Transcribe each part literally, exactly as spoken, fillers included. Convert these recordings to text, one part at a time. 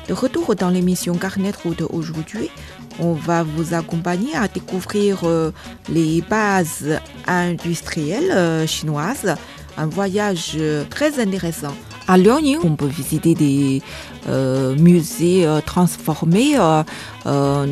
De retour dans l'émission Carnet de route aujourd'hui, on va vous accompagner à découvrir euh, les bases industrielles euh, chinoises. Un voyage euh, très intéressant. À Liaoning, on peut visiter des euh, musées euh, transformés euh, euh,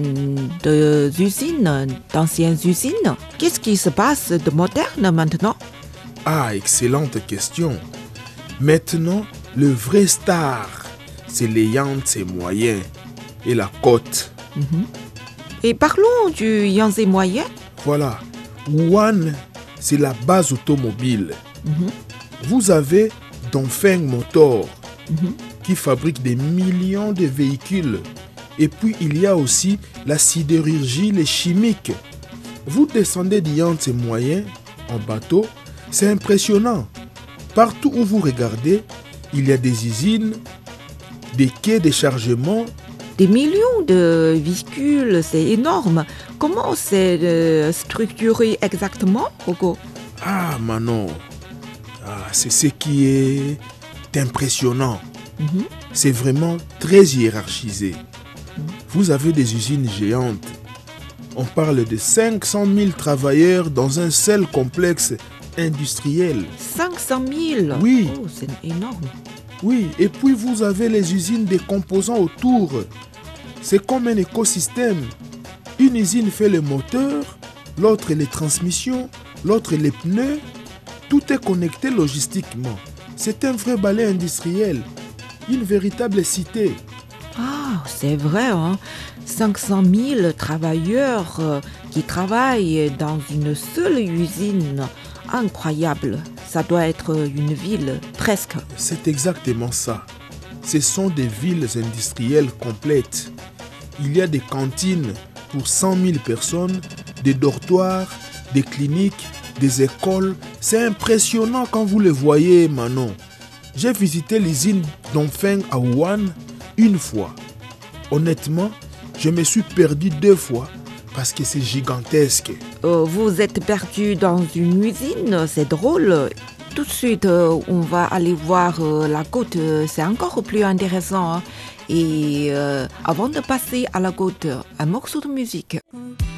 de usines, d'anciennes usines. Qu'est-ce qui se passe de moderne maintenant? Ah, excellente question. Maintenant, le vrai star, c'est les Yangtze moyen et la côte. Mm-hmm. Et parlons du Yangtze moyen. Voilà, Wuhan, c'est la base automobile. Mm-hmm. Vous avez Dongfeng Motor, mm-hmm. qui fabrique des millions de véhicules. Et puis, il y a aussi la sidérurgie, les chimiques. Vous descendez du Yangtze moyen en bateau, c'est impressionnant. Partout où vous regardez, il y a des usines, des quais de chargement. Des millions de véhicules, c'est énorme. Comment c'est euh, structuré exactement, Hugo? Ah, Manon, ah, c'est ce qui est impressionnant. Mm-hmm. C'est vraiment très hiérarchisé. Mm-hmm. Vous avez des usines géantes. On parle de cinq cent mille travailleurs dans un seul complexe industriel. cinq cent mille? Oui. Oh, c'est énorme. Oui, et puis vous avez les usines des composants autour. C'est comme un écosystème. Une usine fait le moteur, l'autre les transmissions, l'autre les pneus. Tout est connecté logistiquement. C'est un vrai balai industriel, une véritable cité. Ah, c'est vrai, hein? cinq cent mille travailleurs euh, qui travaillent dans une seule usine. Incroyable. Ça doit être une ville, presque. C'est exactement ça. Ce sont des villes industrielles complètes. Il y a des cantines pour cent mille personnes, des dortoirs, des cliniques, des écoles. C'est impressionnant quand vous les voyez, Manon. J'ai visité l'usine Dongfeng à Wuhan une fois. Honnêtement, je me suis perdu deux fois parce que c'est gigantesque. Euh, vous êtes perdu dans une usine, c'est drôle. Tout de suite, euh, on va aller voir euh, la côte, c'est encore plus intéressant. Hein. Et euh, avant de passer à la côte, un morceau de musique.